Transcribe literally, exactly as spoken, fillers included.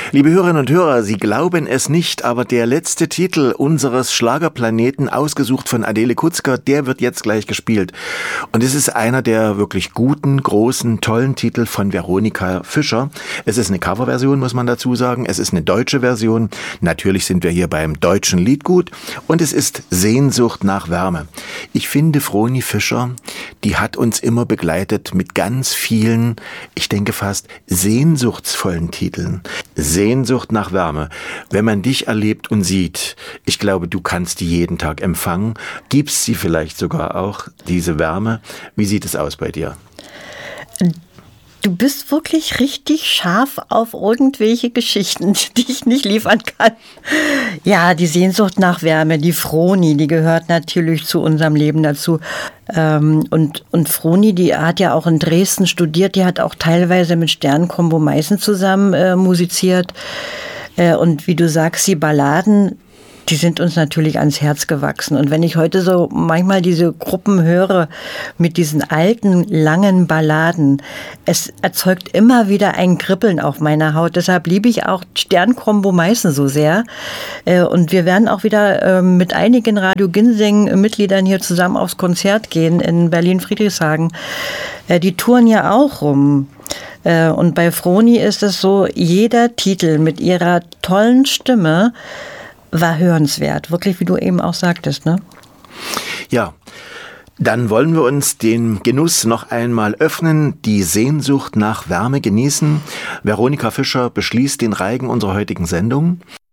Liebe Hörerinnen und Hörer, Sie glauben es nicht, aber der letzte Titel unseres Schlagerplaneten, ausgesucht von Adele Kutzker, der wird jetzt gleich gespielt. Und es ist einer der wirklich guten, großen, tollen Titel von Veronika Fischer. Es ist eine Coverversion, muss man dazu sagen. Es ist eine deutsche Version. Natürlich sind wir hier beim deutschen Liedgut. Und es ist Sehnsucht nach Wärme. Ich finde, Vroni Fischer, die hat uns immer begleitet mit ganz vielen, ich denke fast sehnsuchtsvollen Titeln. Sehnsucht nach Wärme. Wenn man dich erlebt und sieht, ich glaube, du kannst die jeden Tag empfangen. Gibst sie vielleicht sogar auch, diese Wärme? Wie sieht es aus bei dir? Du bist wirklich richtig scharf auf irgendwelche Geschichten, die ich nicht liefern kann. Ja, die Sehnsucht nach Wärme, die Vroni, die gehört natürlich zu unserem Leben dazu. Und, und Vroni, die hat ja auch in Dresden studiert, die hat auch teilweise mit Sternkombo Meißen zusammen äh, musiziert. Äh, und wie du sagst, die Balladen, die sind uns natürlich ans Herz gewachsen. Und wenn ich heute so manchmal diese Gruppen höre mit diesen alten, langen Balladen, es erzeugt immer wieder ein Kribbeln auf meiner Haut. Deshalb liebe ich auch Sternkombo Meißen so sehr. Und wir werden auch wieder mit einigen Radio Ginseng-Mitgliedern hier zusammen aufs Konzert gehen in Berlin-Friedrichshagen. Die touren ja auch rum. Und bei Vroni ist es so, jeder Titel mit ihrer tollen Stimme war hörenswert, wirklich, wie du eben auch sagtest, ne? Ja, dann wollen wir uns den Genuss noch einmal öffnen, die Sehnsucht nach Wärme genießen. Veronika Fischer beschließt den Reigen unserer heutigen Sendung.